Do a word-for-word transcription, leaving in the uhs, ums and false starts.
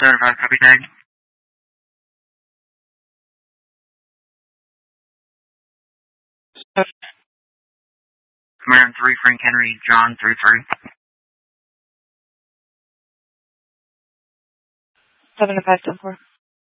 seven five, copy tag. Command three, Frank Henry, John three three. seven to five, ten four.